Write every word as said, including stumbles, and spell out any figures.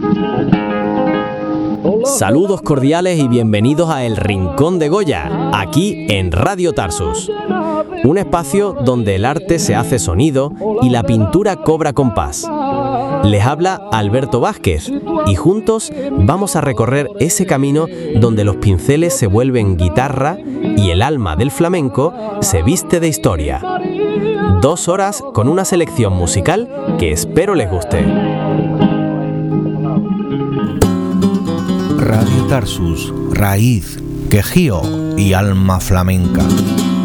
Saludos cordiales y bienvenidos a El Rincón de Goya, aquí en Radio Tarsus. Un espacio donde el arte se hace sonido y la pintura cobra compás. Les habla Alberto Vázquez y juntos vamos a recorrer ese camino donde los pinceles se vuelven guitarra y el alma del flamenco se viste de historia. Dos horas con una selección musical que espero les guste. Radio Tarsus, raíz, quejío y alma flamenca.